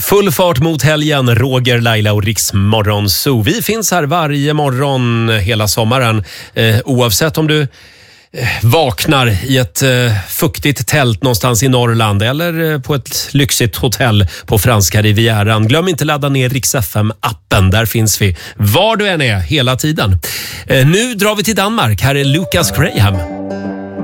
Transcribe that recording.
Full fart mot helgen, Roger, Laila och Riksmorgon Zoo. Vi finns här varje morgon hela sommaren. Oavsett om du vaknar i ett fuktigt tält någonstans i Norrland eller på ett lyxigt hotell på franska Rivieran. Glöm inte ladda ner Rix FM-appen. Där finns vi var du än är hela tiden. Nu drar vi till Danmark. Här är Lucas Graham.